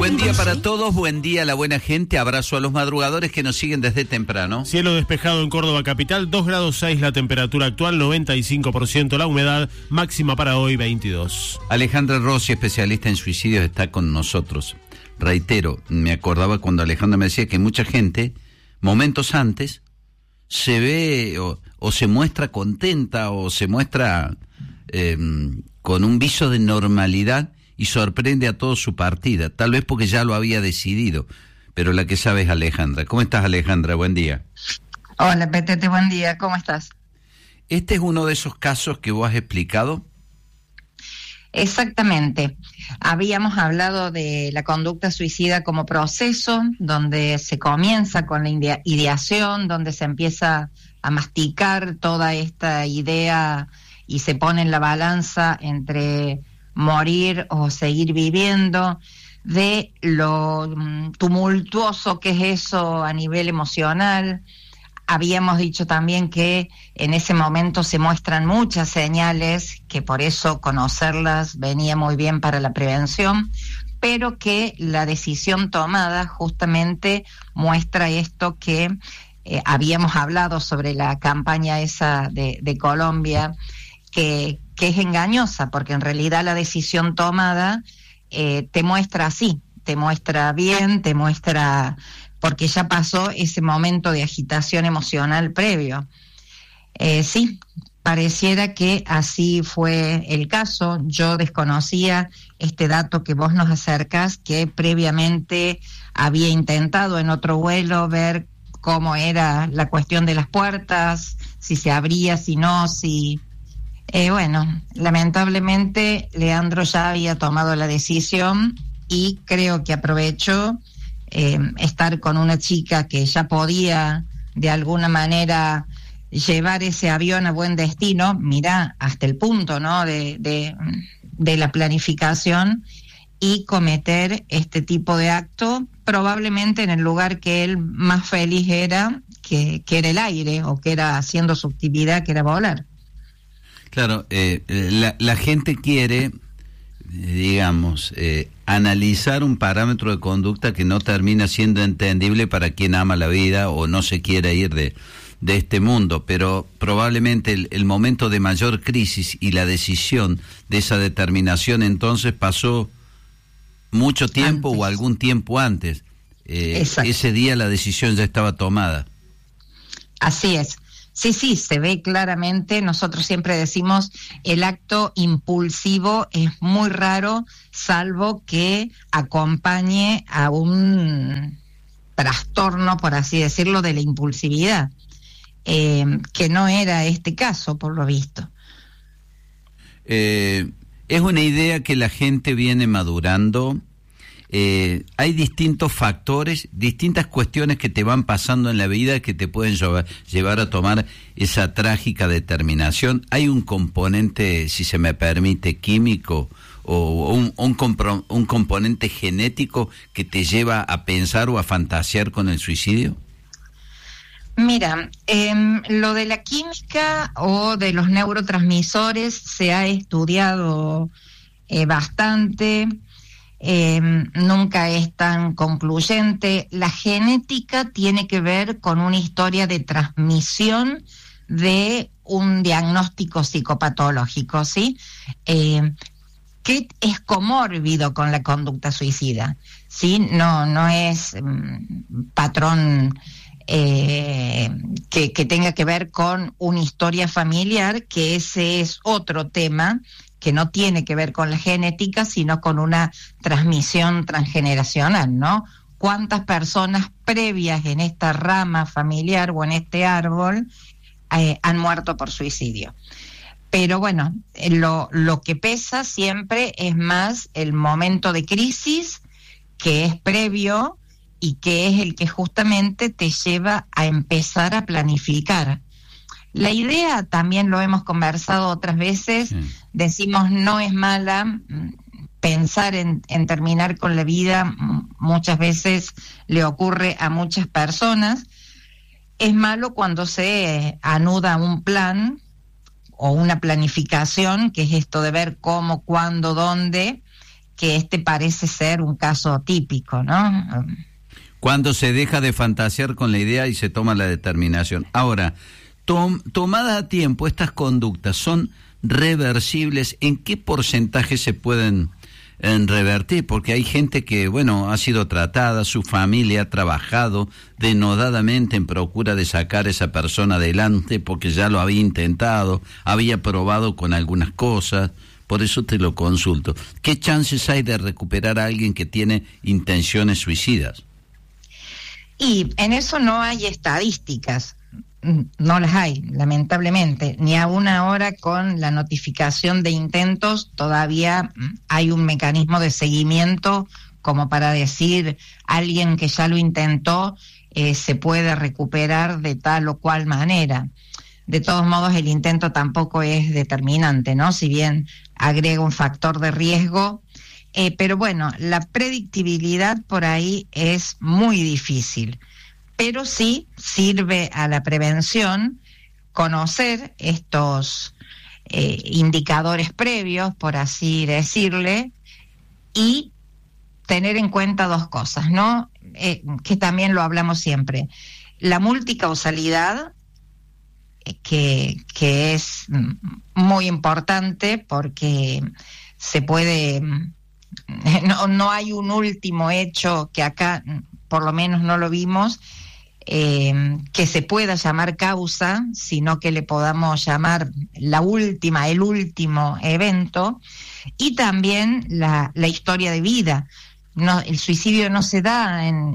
Buen día para todos, buen día a la buena gente, abrazo a los madrugadores que nos siguen desde temprano. Cielo despejado en Córdoba capital, 2 grados 6 la temperatura actual, 95% la humedad, máxima para hoy 22. Alejandra Rossi, especialista en suicidios, está con nosotros. Reitero, me acordaba cuando Alejandra me decía que mucha gente, momentos antes, se ve o se muestra contenta o se muestra con un viso de normalidad y sorprende a toda su partida, tal vez porque ya lo había decidido, pero la que sabe es Alejandra. ¿Cómo estás, Alejandra? Buen día. Hola, Petete, buen día, ¿cómo estás? ¿Este es uno de esos casos que vos has explicado? Exactamente. Habíamos hablado de la conducta suicida como proceso, donde se comienza con la ideación, donde se empieza a masticar toda esta idea y se pone en la balanza entre morir o seguir viviendo, de lo tumultuoso que es eso a nivel emocional. Habíamos dicho también que en ese momento se muestran muchas señales, que por eso conocerlas venía muy bien para la prevención, pero que la decisión tomada justamente muestra esto que habíamos hablado sobre la campaña esa de Colombia, que es engañosa, porque en realidad la decisión tomada te muestra así, te muestra bien, te muestra, porque ya pasó ese momento de agitación emocional previo. Sí, pareciera que así fue el caso. Yo desconocía este dato que vos nos acercas, que previamente había intentado en otro vuelo ver cómo era la cuestión de las puertas, si se abría, si no, si... bueno, lamentablemente Leandro ya había tomado la decisión y creo que aprovechó estar con una chica que ya podía de alguna manera llevar ese avión a buen destino, mirá, hasta el punto, ¿no?, de la planificación, y cometer este tipo de acto probablemente en el lugar que él más feliz era, que era el aire, o que era haciendo su actividad, que era volar. Claro, la gente quiere, digamos, analizar un parámetro de conducta que no termina siendo entendible para quien ama la vida o no se quiere ir de este mundo, pero probablemente el momento de mayor crisis y la decisión de esa determinación entonces pasó mucho tiempo antes, o algún tiempo antes. Ese día la decisión ya estaba tomada. Así es. Sí, se ve claramente. Nosotros siempre decimos el acto impulsivo es muy raro, salvo que acompañe a un trastorno, por así decirlo, de la impulsividad, que no era este caso, por lo visto. Es una idea que la gente viene madurando. Hay distintos factores, distintas cuestiones que te van pasando en la vida que te pueden llevar a tomar esa trágica determinación. Hay un componente, si se me permite, químico o un componente genético que te lleva a pensar o a fantasear con el suicidio. Mira, lo de la química o de los neurotransmisores se ha estudiado bastante. Nunca es tan concluyente. La genética tiene que ver con una historia de transmisión de un diagnóstico psicopatológico, ¿sí? Que es comórbido con la conducta suicida, ¿sí? No es patrón que tenga que ver con una historia familiar, que ese es otro tema que no tiene que ver con la genética, sino con una transmisión transgeneracional, ¿no? ¿Cuántas personas previas en esta rama familiar o en este árbol han muerto por suicidio? Pero bueno, lo que pesa siempre es más el momento de crisis, que es previo y que es el que justamente te lleva a empezar a planificar. La idea, también lo hemos conversado otras veces, sí. Decimos no es mala, pensar en terminar con la vida muchas veces le ocurre a muchas personas. Es malo cuando se anuda un plan o una planificación, que es esto de ver cómo, cuándo, dónde, que este parece ser un caso típico, ¿no? Cuando se deja de fantasear con la idea y se toma la determinación. Ahora, tomada a tiempo, estas conductas son reversibles. ¿En qué porcentaje se pueden revertir? Porque hay gente que, bueno, ha sido tratada, su familia ha trabajado denodadamente en procura de sacar a esa persona adelante porque ya lo había intentado, había probado con algunas cosas. Por eso te lo consulto. ¿Qué chances hay de recuperar a alguien que tiene intenciones suicidas? Y en eso no hay estadísticas, no las hay, lamentablemente. Ni aún ahora con la notificación de intentos todavía hay un mecanismo de seguimiento como para decir alguien que ya lo intentó se puede recuperar de tal o cual manera. De todos modos, el intento tampoco es determinante, ¿no? Si bien agrega un factor de riesgo. Pero bueno, la predictibilidad por ahí es muy difícil, pero sí sirve a la prevención conocer estos indicadores previos, por así decirle, y tener en cuenta dos cosas, ¿no? Que también lo hablamos siempre. La multicausalidad, que es muy importante porque se puede... No hay un último hecho que acá, por lo menos no lo vimos, que se pueda llamar causa, sino que le podamos llamar el último evento, y también la historia de vida. No, el suicidio no se da en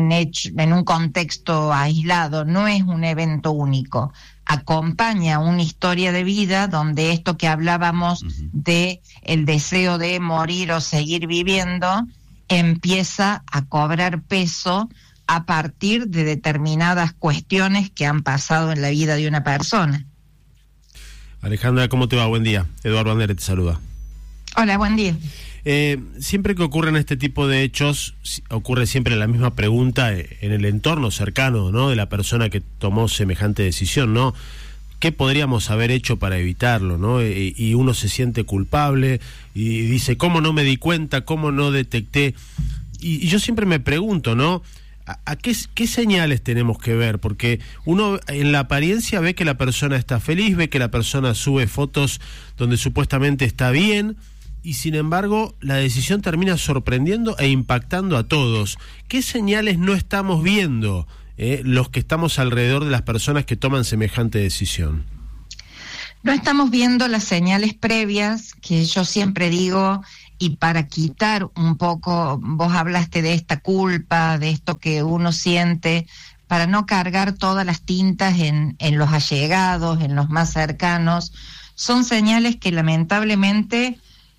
un contexto aislado, no es un evento único. Acompaña una historia de vida donde esto que hablábamos de el deseo de morir o seguir viviendo empieza a cobrar peso a partir de determinadas cuestiones que han pasado en la vida de una persona. Alejandra, ¿cómo te va? Buen día. Eduardo Andere te saluda. Hola, buen día. Siempre que ocurren este tipo de hechos, ocurre siempre la misma pregunta en el entorno cercano, ¿no?, de la persona que tomó semejante decisión, ¿no? ¿Qué podríamos haber hecho para evitarlo, ¿no? Y uno se siente culpable y dice, ¿cómo no me di cuenta? ¿Cómo no detecté? Y yo siempre me pregunto, ¿no?, ¿a qué señales tenemos que ver? Porque uno en la apariencia ve que la persona está feliz, ve que la persona sube fotos donde supuestamente está bien, y sin embargo la decisión termina sorprendiendo e impactando a todos. ¿Qué señales no estamos viendo los que estamos alrededor de las personas que toman semejante decisión? No estamos viendo las señales previas, que yo siempre digo, y para quitar un poco, vos hablaste de esta culpa, de esto que uno siente, para no cargar todas las tintas en los allegados, en los más cercanos. Son señales que lamentablemente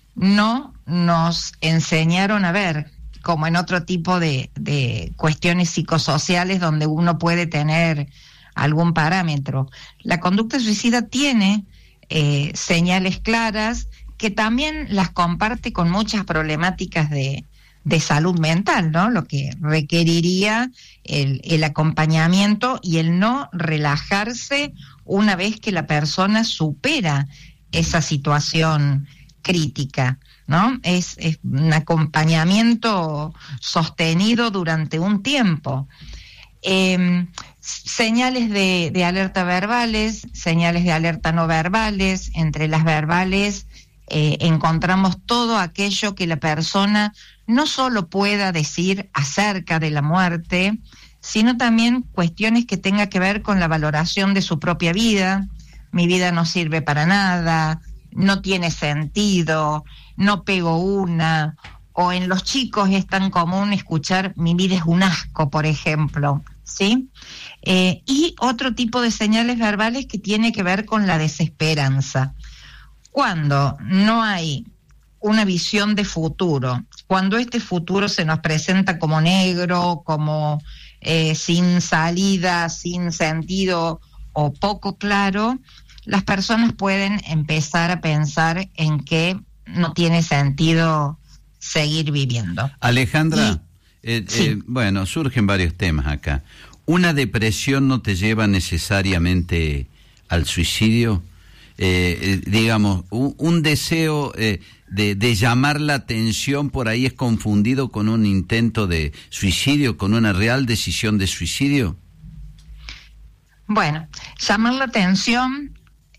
no nos enseñaron a ver, como en otro tipo de cuestiones psicosociales donde uno puede tener algún parámetro. La conducta suicida tiene señales claras que también las comparte con muchas problemáticas de salud mental, ¿no? Lo que requeriría el acompañamiento y el no relajarse una vez que la persona supera esa situación crítica, ¿no? Es un acompañamiento sostenido durante un tiempo. Señales de alerta verbales, señales de alerta no verbales. Entre las verbales encontramos todo aquello que la persona no solo pueda decir acerca de la muerte, sino también cuestiones que tenga que ver con la valoración de su propia vida. Mi vida no sirve para nada, no tiene sentido, no pego una. O en los chicos es tan común escuchar mi vida es un asco, por ejemplo, ¿sí? Y otro tipo de señales verbales que tiene que ver con la desesperanza. Cuando no hay una visión de futuro, cuando este futuro se nos presenta como negro, como sin salida, sin sentido o poco claro, las personas pueden empezar a pensar en que no tiene sentido seguir viviendo. Alejandra, sí. Bueno, surgen varios temas acá. ¿Una depresión no te lleva necesariamente al suicidio? digamos, un deseo de llamar la atención por ahí es confundido con un intento de suicidio, con una real decisión de suicidio? Bueno, llamar la atención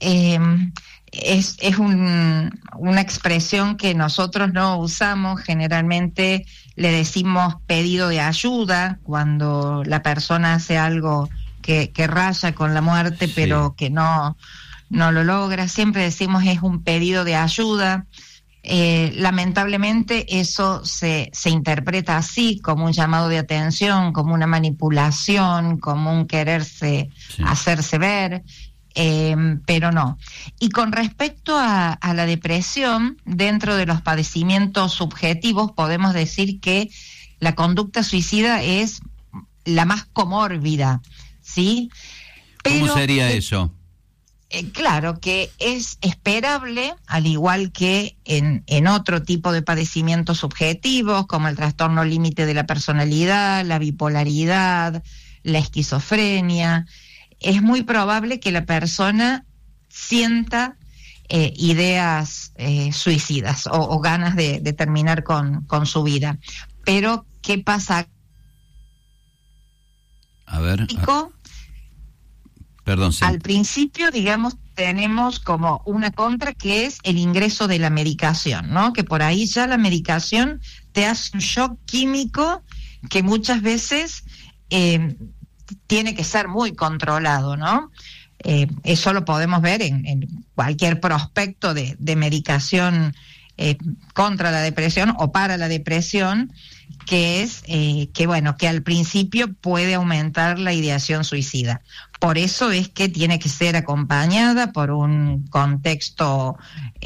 es una expresión que nosotros no usamos. Generalmente le decimos pedido de ayuda cuando la persona hace algo que raya con la muerte, pero que no lo logra. Siempre decimos es un pedido de ayuda. Lamentablemente eso se interpreta así, como un llamado de atención, como una manipulación, como un quererse hacerse ver, pero no. Y con respecto a la depresión, dentro de los padecimientos subjetivos podemos decir que la conducta suicida es la más comórbida, ¿sí? ¿Cómo sería eso? Claro que es esperable, al igual que en otro tipo de padecimientos subjetivos, como el trastorno límite de la personalidad, la bipolaridad, la esquizofrenia, es muy probable que la persona sienta ideas suicidas o ganas de terminar con su vida. Pero, ¿qué pasa? A ver. Perdón, sí. Al principio, digamos, tenemos como una contra que es el ingreso de la medicación, ¿no? Que por ahí ya la medicación te hace un shock químico que muchas veces tiene que ser muy controlado, ¿no? Eso lo podemos ver en cualquier prospecto de medicación contra la depresión o para la depresión, que es que al principio puede aumentar la ideación suicida. Por eso es que tiene que ser acompañada por un contexto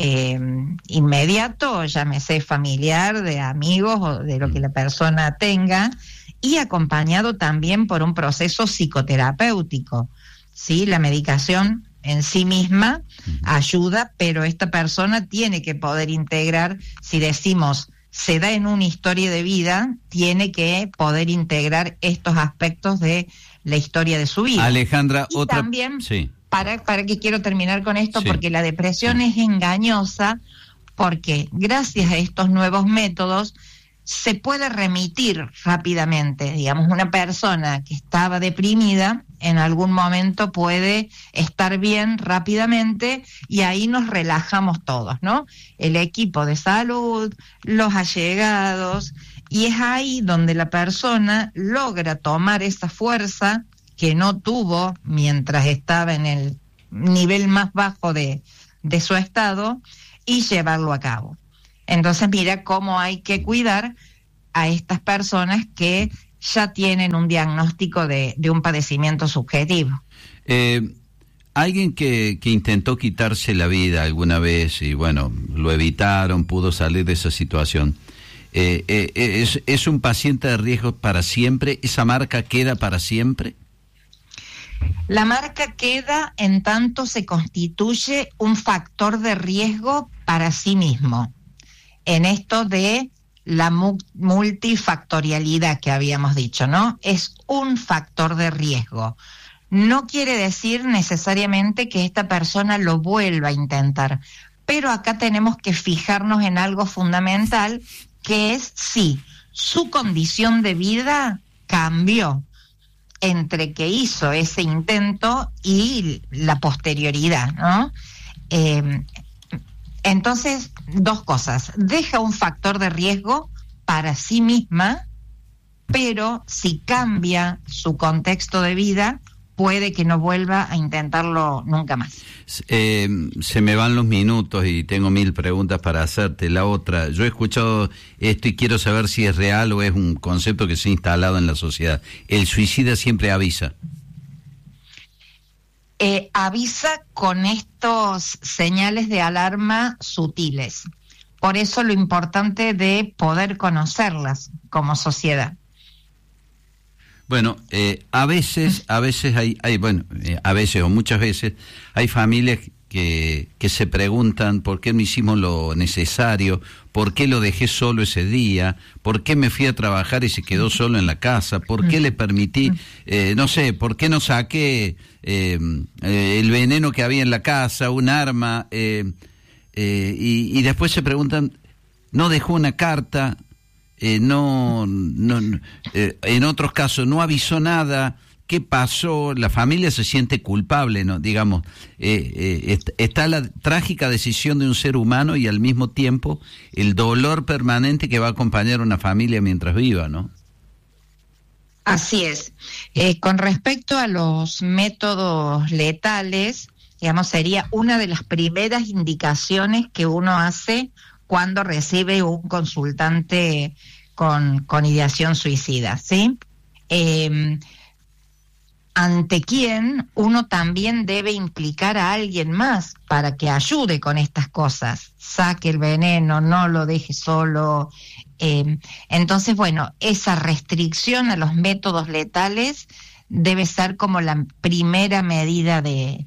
inmediato, llámese familiar, de amigos o de lo que la persona tenga, y acompañado también por un proceso psicoterapéutico, ¿sí? La medicación en sí misma ayuda, pero esta persona tiene que poder integrar, si decimos se da en una historia de vida, tiene que poder integrar estos aspectos de la historia de su vida. Alejandra, y también, sí. para que quiero terminar con esto, porque la depresión es engañosa, porque gracias a estos nuevos métodos se puede remitir rápidamente. Digamos, una persona que estaba deprimida en algún momento puede estar bien rápidamente y ahí nos relajamos todos, ¿no? El equipo de salud, los allegados, y es ahí donde la persona logra tomar esa fuerza que no tuvo mientras estaba en el nivel más bajo de su estado y llevarlo a cabo. Entonces, mira cómo hay que cuidar a estas personas que ya tienen un diagnóstico de un padecimiento subjetivo. Alguien que intentó quitarse la vida alguna vez y bueno, lo evitaron, pudo salir de esa situación, ¿es un paciente de riesgo para siempre? ¿Esa marca queda para siempre? La marca queda en tanto se constituye un factor de riesgo para sí mismo. En esto de la multifactorialidad que habíamos dicho, ¿no? Es un factor de riesgo. No quiere decir necesariamente que esta persona lo vuelva a intentar, pero acá tenemos que fijarnos en algo fundamental, que es si su condición de vida cambió entre que hizo ese intento y la posterioridad, ¿no? Entonces, dos cosas. Deja un factor de riesgo para sí misma, pero si cambia su contexto de vida, puede que no vuelva a intentarlo nunca más. Se me van los minutos y tengo 1000 preguntas para hacerte. La otra, yo he escuchado esto y quiero saber si es real o es un concepto que se ha instalado en la sociedad. El suicida siempre avisa. Avisa con estos señales de alarma sutiles. Por eso lo importante de poder conocerlas como sociedad. Bueno, a veces hay a veces o muchas veces hay familias que se preguntan por qué no hicimos lo necesario, por qué lo dejé solo ese día, por qué me fui a trabajar y se quedó solo en la casa, por qué le permití, no sé, por qué no saqué el veneno que había en la casa, un arma, y después se preguntan, no dejó una carta, en otros casos no avisó nada. ¿Qué pasó? La familia se siente culpable, ¿no? Digamos, está la trágica decisión de un ser humano y al mismo tiempo el dolor permanente que va a acompañar a una familia mientras viva, ¿no? Así es. Con respecto a los métodos letales, digamos, sería una de las primeras indicaciones que uno hace cuando recibe un consultante con ideación suicida, ¿sí? Ante quien uno también debe implicar a alguien más para que ayude con estas cosas. Saque el veneno, no lo deje solo. Entonces, bueno, esa restricción a los métodos letales debe ser como la primera medida de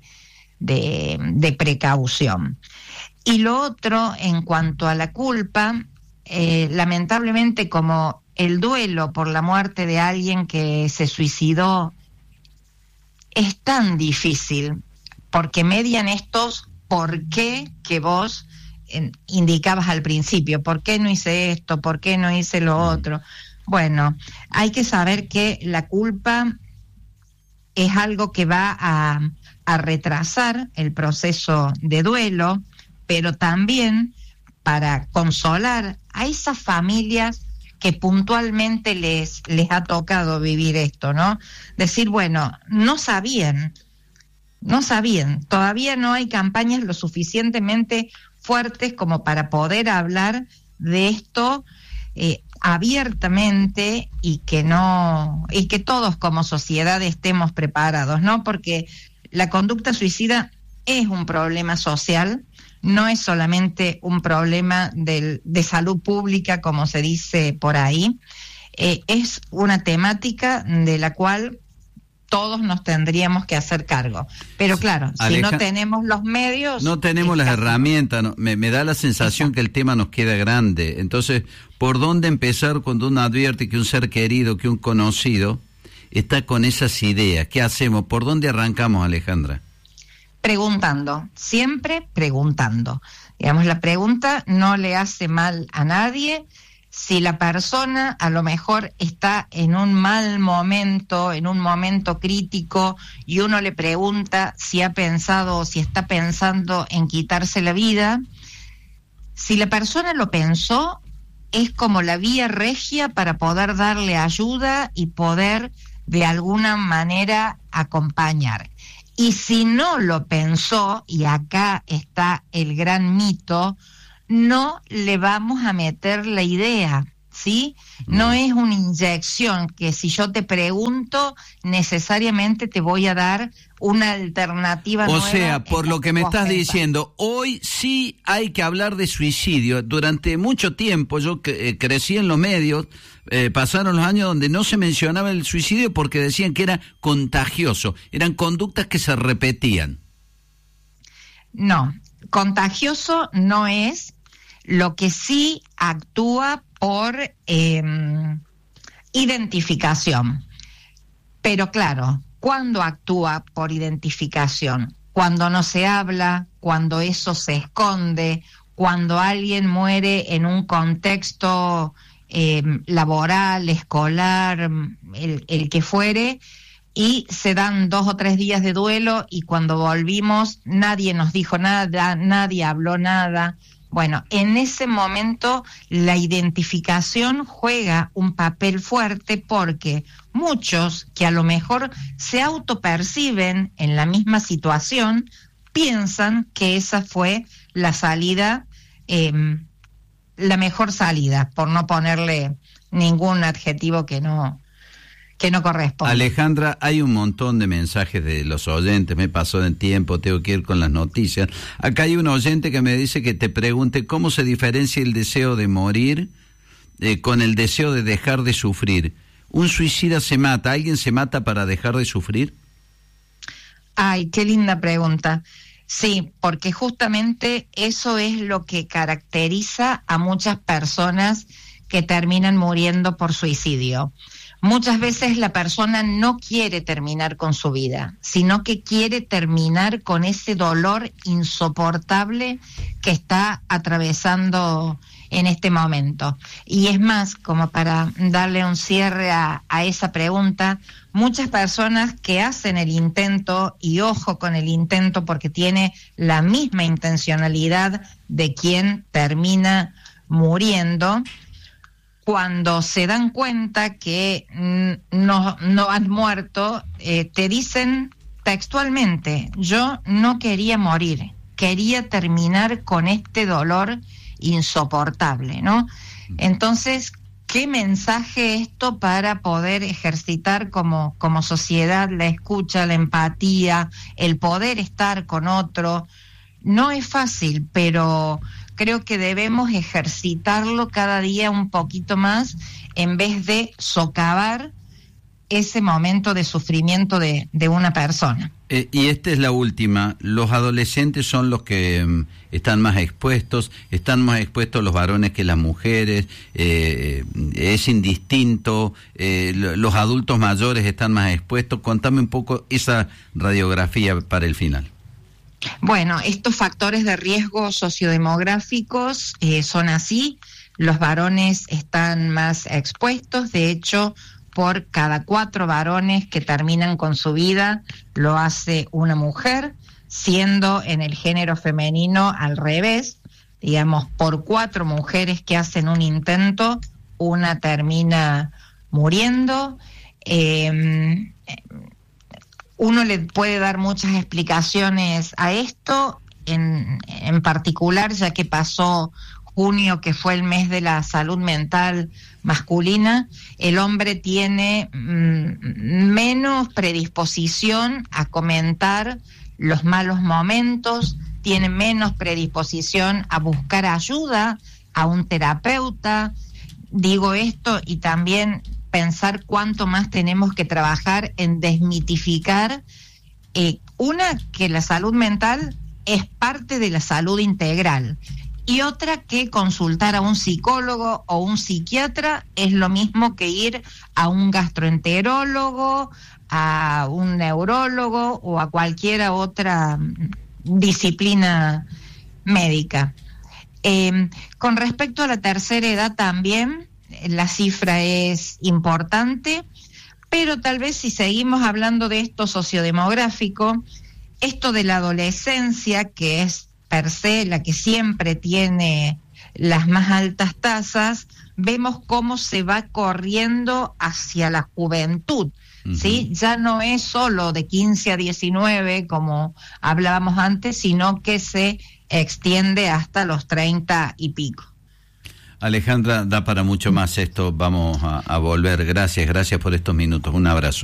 precaución. Y lo otro, en cuanto a la culpa, lamentablemente, como el duelo por la muerte de alguien que se suicidó es tan difícil, porque median estos por qué que vos indicabas al principio, por qué no hice esto, por qué no hice lo otro. Bueno, hay que saber que la culpa es algo que va a retrasar el proceso de duelo, pero también para consolar a esas familias que puntualmente les ha tocado vivir esto, ¿no? Decir, bueno, no sabían, todavía no hay campañas lo suficientemente fuertes como para poder hablar de esto abiertamente y que todos como sociedad estemos preparados, ¿no? Porque la conducta suicida es un problema social, no es solamente un problema de salud pública, como se dice por ahí, es una temática de la cual todos nos tendríamos que hacer cargo. Pero claro, si no tenemos los medios... No tenemos las herramientas, no, me da la sensación Exacto. Que el tema nos queda grande. Entonces, ¿por dónde empezar cuando uno advierte que un ser querido, que un conocido, está con esas ideas? ¿Qué hacemos? ¿Por dónde arrancamos, Alejandra? Preguntando, siempre preguntando. Digamos, la pregunta no le hace mal a nadie. Si la persona a lo mejor está en un mal momento, en un momento crítico, y uno le pregunta si ha pensado o si está pensando en quitarse la vida, si la persona lo pensó, es como la vía regia para poder darle ayuda y poder de alguna manera acompañar. Y si no lo pensó, y acá está el gran mito, no le vamos a meter la idea, ¿sí? No es una inyección que si yo te pregunto, necesariamente te voy a dar una alternativa nueva. O sea, por lo que me estás diciendo, hoy sí hay que hablar de suicidio. Durante mucho tiempo yo crecí en los medios, pasaron los años donde no se mencionaba el suicidio porque decían que era contagioso, eran conductas que se repetían. No, contagioso no es, lo que sí actúa por identificación. Pero claro, ¿cuándo actúa por identificación? Cuando no se habla, cuando eso se esconde, cuando alguien muere en un contexto laboral, escolar, el que fuere, y se dan 2 o 3 días de duelo y cuando volvimos nadie nos dijo nada, nadie habló nada. Bueno, en ese momento la identificación juega un papel fuerte porque muchos que a lo mejor se autoperciben en la misma situación piensan que esa fue la salida, la mejor salida, por no ponerle ningún adjetivo que no corresponde. Alejandra, hay un montón de mensajes de los oyentes, me pasó en tiempo, tengo que ir con las noticias. Acá hay un oyente que me dice que te pregunte cómo se diferencia el deseo de morir con el deseo de dejar de sufrir. ¿Un suicida se mata? ¿Alguien se mata para dejar de sufrir? Ay, qué linda pregunta. Sí, porque justamente eso es lo que caracteriza a muchas personas que terminan muriendo por suicidio. Muchas veces la persona no quiere terminar con su vida, sino que quiere terminar con ese dolor insoportable que está atravesando en este momento. Y es más, como para darle un cierre a esa pregunta, muchas personas que hacen el intento, y ojo con el intento porque tiene la misma intencionalidad de quien termina muriendo, cuando se dan cuenta que no han muerto, te dicen textualmente: yo no quería morir, quería terminar con este dolor insoportable, ¿no? Entonces, ¿qué mensaje esto para poder ejercitar como sociedad la escucha, la empatía, el poder estar con otro? No es fácil, pero creo que debemos ejercitarlo cada día un poquito más en vez de socavar ese momento de sufrimiento de una persona. Y esta es la última. Los adolescentes son los que están más expuestos los varones que las mujeres, es indistinto, los adultos mayores están más expuestos. Contame un poco esa radiografía para el final. Bueno, estos factores de riesgo sociodemográficos son así. Los varones están más expuestos. De hecho, por cada 4 varones que terminan con su vida, lo hace una mujer, siendo en el género femenino al revés. Digamos, por 4 mujeres que hacen un intento, una termina muriendo. Uno le puede dar muchas explicaciones a esto, en particular, ya que pasó junio, que fue el mes de la salud mental masculina, el hombre tiene menos predisposición a comentar los malos momentos, tiene menos predisposición a buscar ayuda a un terapeuta. Digo esto y también pensar cuánto más tenemos que trabajar en desmitificar, que la salud mental es parte de la salud integral, y otra que consultar a un psicólogo o un psiquiatra es lo mismo que ir a un gastroenterólogo, a un neurólogo o a cualquier otra disciplina médica. Con respecto a la tercera edad también, la cifra es importante, pero tal vez si seguimos hablando de esto sociodemográfico, esto de la adolescencia, que es per se la que siempre tiene las más altas tasas, vemos cómo se va corriendo hacia la juventud, ¿sí? Ya no es solo de 15 a 19, como hablábamos antes, sino que se extiende hasta los 30 y pico. Alejandra, da para mucho más esto, vamos a volver. Gracias por estos minutos, un abrazo.